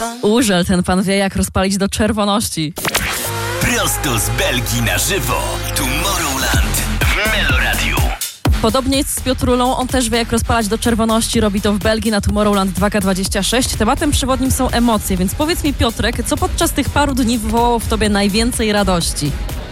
Urzel, ten pan wie, jak rozpalić do czerwoności. Prosto z Belgii na żywo. Tomorrowland w Meloradiu. Podobnie jest z Piotrulą, on też wie, jak rozpalać do czerwoności, robi to w Belgii na Tomorrowland 2K26. Tematem przewodnim są emocje, więc powiedz mi, Piotrek, co podczas tych paru dni wywołało w tobie najwięcej radości?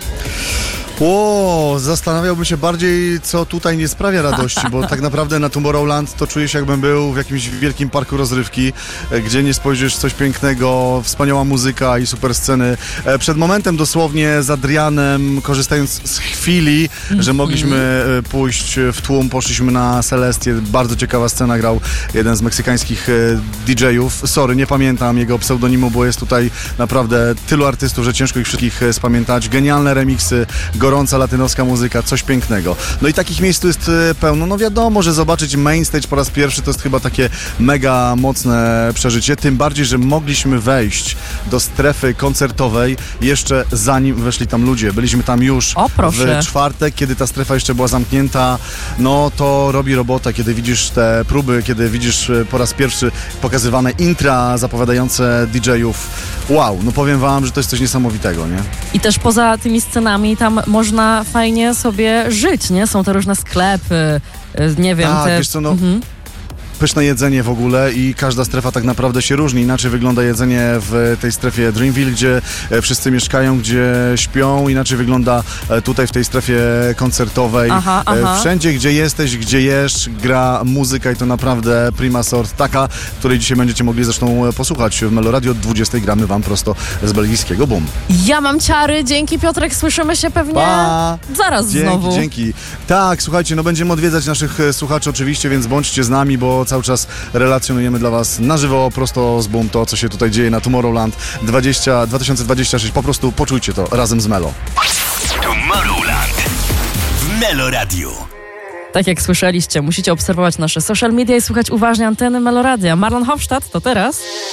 Zastanawiałbym się bardziej, co tutaj nie sprawia radości, bo tak naprawdę na Tomorrowland to czuję się, jakbym był w jakimś wielkim parku rozrywki, gdzie nie spojrzysz, coś pięknego, wspaniała muzyka i super sceny. Przed momentem dosłownie z Adrianem, korzystając z chwili, że mogliśmy pójść w tłum, poszliśmy na Celestię, bardzo ciekawa scena, grał jeden z meksykańskich DJ-ów. Sorry, nie pamiętam jego pseudonimu, bo jest tutaj naprawdę tylu artystów, że ciężko ich wszystkich spamiętać. Genialne remiksy, gorąca latynoska muzyka, coś pięknego. No i takich miejsc tu jest pełno. No wiadomo, że zobaczyć main stage po raz pierwszy to jest chyba takie mega mocne przeżycie, tym bardziej, że mogliśmy wejść do strefy koncertowej jeszcze zanim weszli tam ludzie. Byliśmy tam już w czwartek, kiedy ta strefa jeszcze była zamknięta. No to robi robotę, kiedy widzisz te próby, kiedy widzisz po raz pierwszy pokazywane intra zapowiadające DJ-ów. Wow, no powiem wam, że to jest coś niesamowitego, nie? I też poza tymi scenami tam można fajnie sobie żyć, nie? Są te różne sklepy, nie wiem. Tak, wiesz co, no... Pyszne jedzenie w ogóle i każda strefa tak naprawdę się różni. Inaczej wygląda jedzenie w tej strefie Dreamville, gdzie wszyscy mieszkają, gdzie śpią. Inaczej wygląda tutaj w tej strefie koncertowej. Wszędzie, gdzie jesteś, gdzie jesz, gra muzyka i to naprawdę prima sort. Taka, której dzisiaj będziecie mogli zresztą posłuchać w Meloradio. Od 20 gramy wam prosto z belgijskiego Boom. Ja mam ciary. Dzięki, Piotrek. Słyszymy się pewnie zaraz znowu. Dzięki. Tak, słuchajcie, no będziemy odwiedzać naszych słuchaczy oczywiście, więc bądźcie z nami, bo cały czas relacjonujemy dla was na żywo, prosto z Boom, to co się tutaj dzieje na Tomorrowland 2026. Po prostu poczujcie to razem z Melo. Tomorrowland w Meloradiu. Tak jak słyszeliście, musicie obserwować nasze social media i słuchać uważnie anteny Meloradia. Marlon Hofstadt, to teraz...